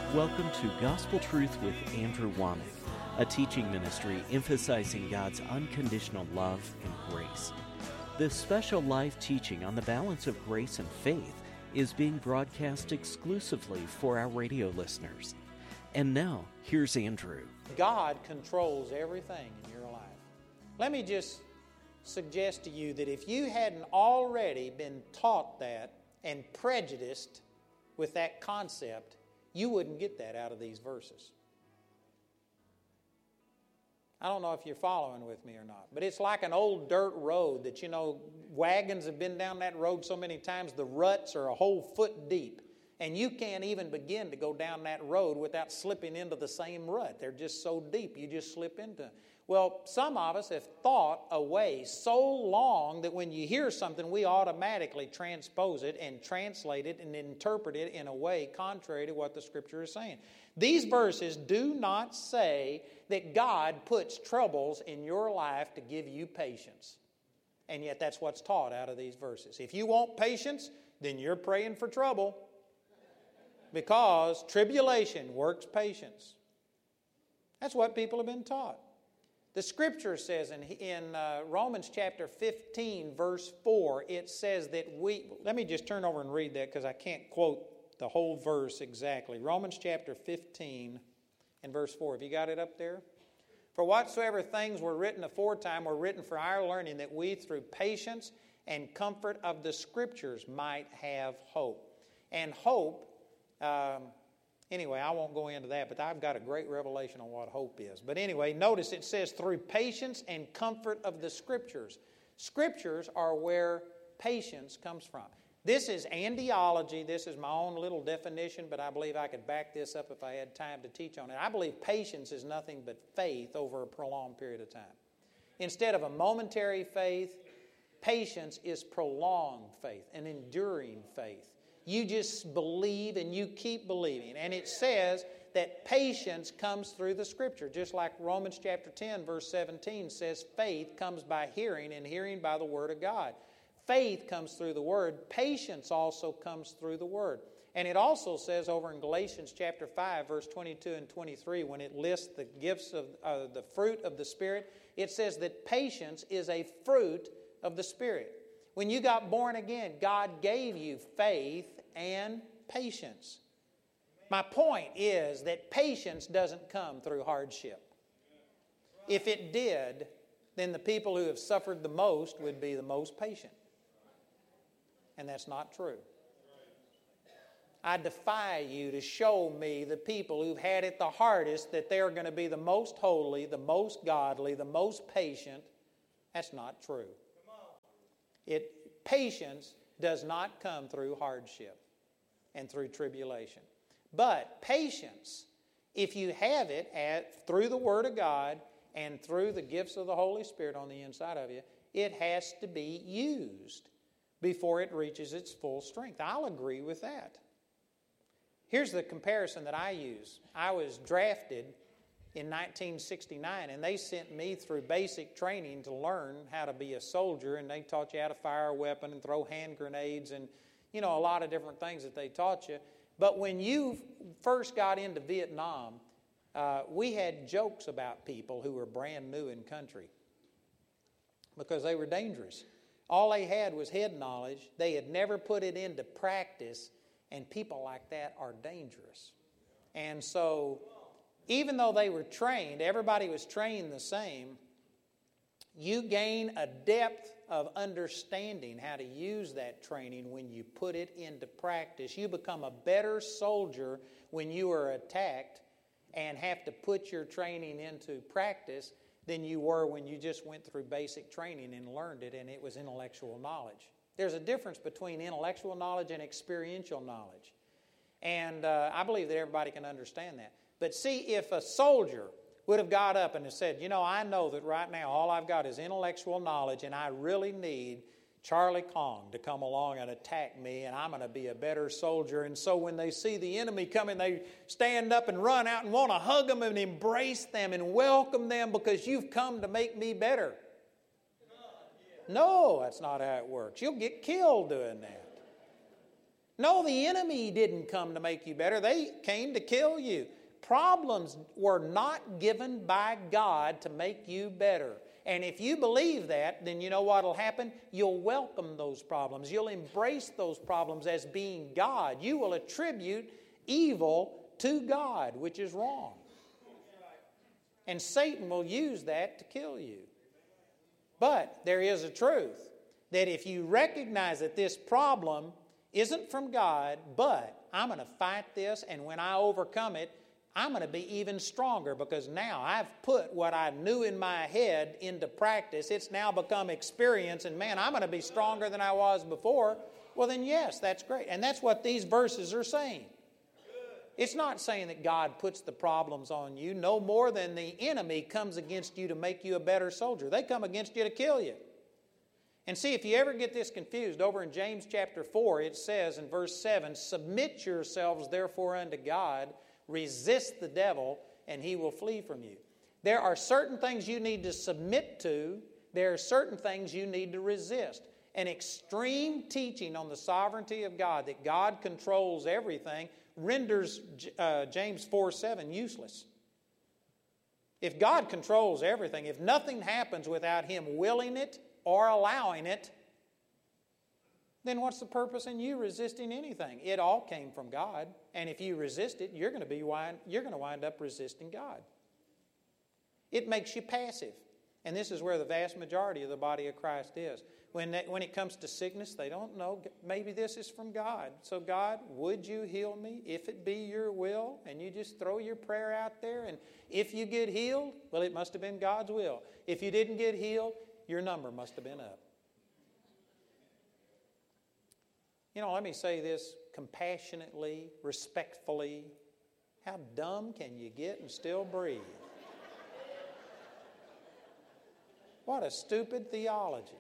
Welcome to Gospel Truth with Andrew Womack, a teaching ministry emphasizing God's unconditional love and grace. This special live teaching on the balance of grace and faith is being broadcast exclusively for our radio listeners. And now, here's Andrew. God controls everything in your life. Let me just suggest to you that if you hadn't already been taught that and prejudiced with that concept, you wouldn't get that out of these verses. I don't know if you're following with me or not, but it's like an old dirt road that, wagons have been down that road so many times, the ruts are a whole foot deep. And you can't even begin to go down that road without slipping into the same rut. They're just so deep, you just slip into them. Well, some of us have thought a way so long that when you hear something, we automatically transpose it and translate it and interpret it in a way contrary to what the Scripture is saying. These verses do not say that God puts troubles in your life to give you patience. And yet that's what's taught out of these verses. If you want patience, then you're praying for trouble. Because tribulation works patience. That's what people have been taught. The Scripture says in Romans chapter 15, verse 4, it says that let me just turn over and read that because I can't quote the whole verse exactly. Romans chapter 15 and verse 4. Have you got it up there? For whatsoever things were written aforetime were written for our learning, that we through patience and comfort of the Scriptures might have hope. And hope, anyway, I won't go into that, but I've got a great revelation on what hope is. But anyway, notice it says through patience and comfort of the Scriptures. Scriptures are where patience comes from. This is andiology. This is my own little definition, but I believe I could back this up if I had time to teach on it. I believe patience is nothing but faith over a prolonged period of time. Instead of a momentary faith, patience is prolonged faith, an enduring faith. You just believe and you keep believing. And it says that patience comes through the Scripture. Just like Romans chapter 10, verse 17 says, faith comes by hearing and hearing by the Word of God. Faith comes through the Word. Patience also comes through the Word. And it also says over in Galatians chapter 5, verse 22 and 23, when it lists the gifts of the fruit of the Spirit, it says that patience is a fruit of the Spirit. When you got born again, God gave you faith and patience. My point is that patience doesn't come through hardship. If it did, then the people who have suffered the most would be the most patient. And that's not true. I defy you to show me the people who've had it the hardest that they're going to be the most holy, the most godly, the most patient. That's not true. Patience does not come through hardship and through tribulation. But patience, if you have it through the Word of God and through the gifts of the Holy Spirit on the inside of you, it has to be used before it reaches its full strength. I'll agree with that. Here's the comparison that I use. I was drafted in 1969, and they sent me through basic training to learn how to be a soldier, and they taught you how to fire a weapon and throw hand grenades and, a lot of different things that they taught you. But when you first got into Vietnam, we had jokes about people who were brand new in country because they were dangerous. All they had was head knowledge. They had never put it into practice, and people like that are dangerous. And so even though they were trained, everybody was trained the same, you gain a depth of understanding how to use that training when you put it into practice. You become a better soldier when you are attacked and have to put your training into practice than you were when you just went through basic training and learned it and it was intellectual knowledge. There's a difference between intellectual knowledge and experiential knowledge. And I believe that everybody can understand that. But see, if a soldier would have got up and said, I know that right now all I've got is intellectual knowledge and I really need Charlie Kong to come along and attack me and I'm going to be a better soldier. And so when they see the enemy coming, they stand up and run out and want to hug them and embrace them and welcome them because you've come to make me better. No, that's not how it works. You'll get killed doing that. No, the enemy didn't come to make you better. They came to kill you. Problems were not given by God to make you better. And if you believe that, then you know what will happen? You'll welcome those problems. You'll embrace those problems as being God. You will attribute evil to God, which is wrong. And Satan will use that to kill you. But there is a truth that if you recognize that this problem isn't from God, but I'm going to fight this, and when I overcome it, I'm going to be even stronger because now I've put what I knew in my head into practice. It's now become experience, and man, I'm going to be stronger than I was before. Well, then yes, that's great. And that's what these verses are saying. It's not saying that God puts the problems on you no more than the enemy comes against you to make you a better soldier. They come against you to kill you. And see, if you ever get this confused, over in James chapter 4, it says in verse 7, "Submit yourselves therefore unto God, resist the devil, and he will flee from you." There are certain things you need to submit to. There are certain things you need to resist. An extreme teaching on the sovereignty of God, that God controls everything, renders James 4:7 useless. If God controls everything, if nothing happens without Him willing it or allowing it, then what's the purpose in you resisting anything? It all came from God, and if you resist it, you're going to wind up resisting God. It makes you passive, and this is where the vast majority of the body of Christ is. When it comes to sickness, they don't know, maybe this is from God. So God, would you heal me if it be your will? And you just throw your prayer out there, and if you get healed, well, it must have been God's will. If you didn't get healed, your number must have been up. You know, let me say this compassionately, respectfully. How dumb can you get and still breathe? What a stupid theology.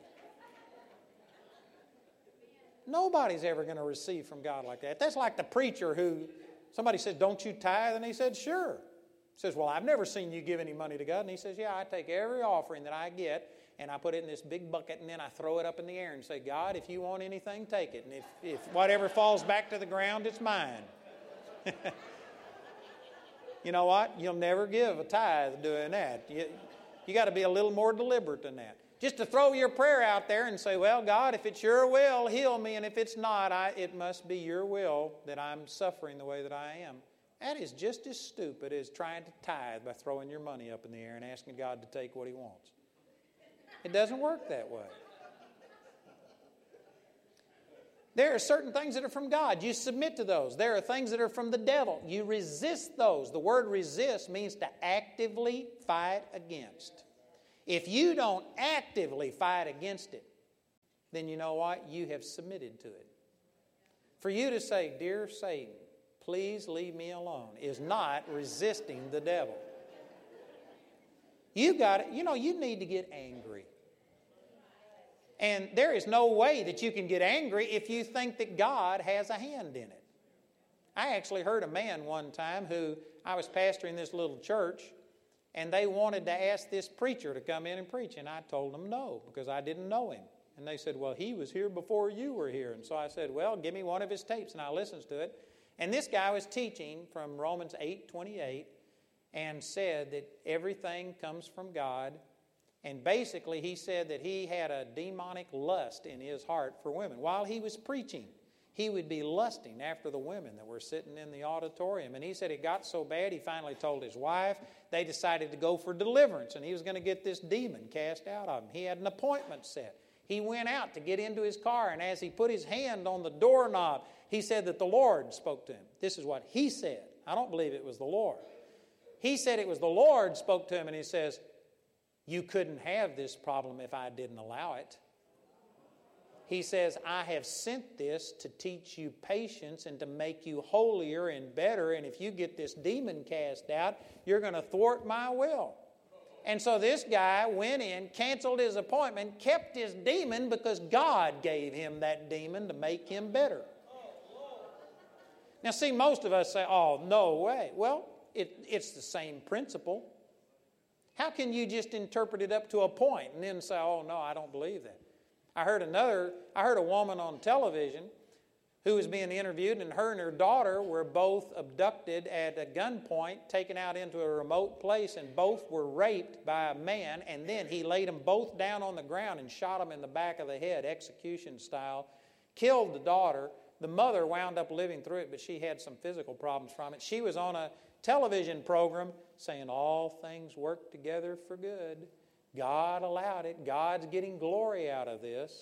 Nobody's ever going to receive from God like that. That's like the preacher who, somebody said, "Don't you tithe?" And he said, "Sure." He says, "Well, I've never seen you give any money to God." And he says, "Yeah, I take every offering that I get and I put it in this big bucket and then I throw it up in the air and say, God, if you want anything, take it. And if whatever falls back to the ground, it's mine." You know what? You'll never give a tithe doing that. You got to be a little more deliberate than that. Just to throw your prayer out there and say, "Well, God, if it's your will, heal me. And if it's not, it must be your will that I'm suffering the way that I am." That is just as stupid as trying to tithe by throwing your money up in the air and asking God to take what He wants. It doesn't work that way. There are certain things that are from God. You submit to those. There are things that are from the devil. You resist those. The word resist means to actively fight against. If you don't actively fight against it, then you know what? You have submitted to it. For you to say, "Dear Satan, please leave me alone," is not resisting the devil. You need to get angry. And there is no way that you can get angry if you think that God has a hand in it. I actually heard a man one time who, I was pastoring this little church, and they wanted to ask this preacher to come in and preach. And I told them no, because I didn't know him. And they said, "Well, he was here before you were here." And so I said, "Well, give me one of his tapes." And I listened to it. And this guy was teaching from Romans 8:28 and said that everything comes from God. And basically he said that he had a demonic lust in his heart for women. While he was preaching, he would be lusting after the women that were sitting in the auditorium. And he said it got so bad he finally told his wife. They decided to go for deliverance, and he was going to get this demon cast out of him. He had an appointment set. He went out to get into his car, and as he put his hand on the doorknob, he said that the Lord spoke to him. This is what he said. I don't believe it was the Lord. He said it was the Lord spoke to him, and he says, "You couldn't have this problem if I didn't allow it." He says, "I have sent this to teach you patience and to make you holier and better. And if you get this demon cast out, you're going to thwart my will." And so this guy went in, canceled his appointment, kept his demon because God gave him that demon to make him better. Now, see, most of us say, "Oh, no way." Well, it's the same principle. How can you just interpret it up to a point and then say, "Oh, no, I don't believe that"? I heard a woman on television who was being interviewed, and her daughter were both abducted at a gunpoint, taken out into a remote place, and both were raped by a man, and then he laid them both down on the ground and shot them in the back of the head, execution style, killed the daughter. The mother wound up living through it, but she had some physical problems from it. She was on a television program saying all things work together for good. God allowed it. God's getting glory out of this.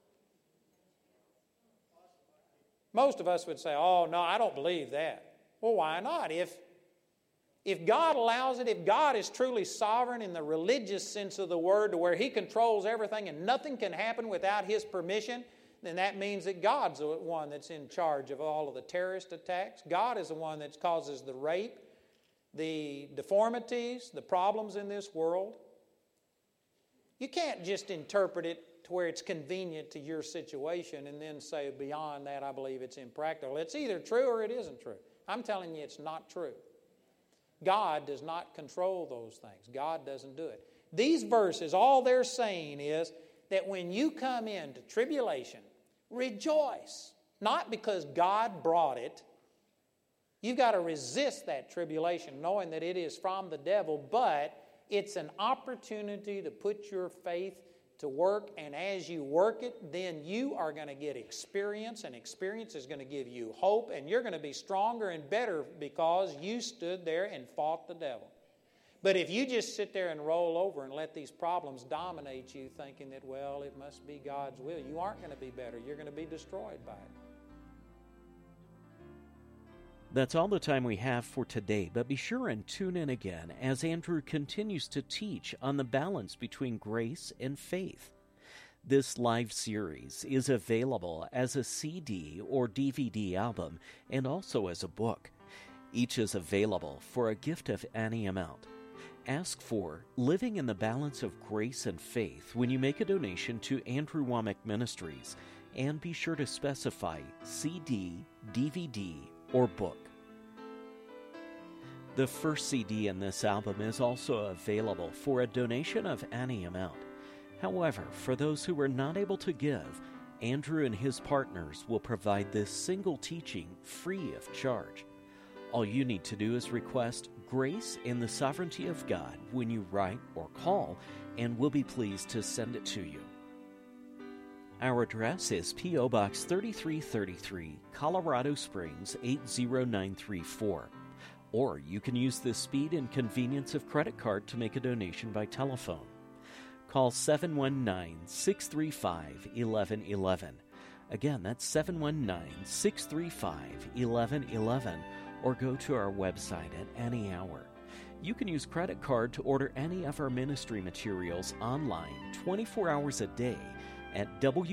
Most of us would say, oh, no, I don't believe that. Well, why not? If God allows it, if God is truly sovereign in the religious sense of the word, to where He controls everything and nothing can happen without His permission, then that means that God's the one that's in charge of all of the terrorist attacks. God is the one that causes the rape, the deformities, the problems in this world. You can't just interpret it to where it's convenient to your situation and then say, beyond that, I believe it's impractical. It's either true or it isn't true. I'm telling you, it's not true. God does not control those things. God doesn't do it. These verses, all they're saying is that when you come into tribulation, rejoice. Not because God brought it. You've got to resist that tribulation, knowing that it is from the devil, but it's an opportunity to put your faith to work, and as you work it, then you are going to get experience, and experience is going to give you hope, and you're going to be stronger and better because you stood there and fought the devil. But if you just sit there and roll over and let these problems dominate you, thinking that, well, it must be God's will, you aren't going to be better. You're going to be destroyed by it. That's all the time we have for today, but be sure and tune in again as Andrew continues to teach on the balance between grace and faith. This live series is available as a CD or DVD album and also as a book. Each is available for a gift of any amount. Ask for Living in the Balance of Grace and Faith when you make a donation to Andrew Wommack Ministries, and be sure to specify CD, DVD, or book. The first CD in this album is also available for a donation of any amount. However, for those who are not able to give, Andrew and his partners will provide this single teaching free of charge. All you need to do is request Grace in the Sovereignty of God when you write or call, and we'll be pleased to send it to you. Our address is P.O. Box 3333, Colorado Springs 80934. Or you can use the speed and convenience of credit card to make a donation by telephone. Call 719-635-1111. Again, that's 719-635-1111, or go to our website at any hour. You can use credit card to order any of our ministry materials online 24 hours a day at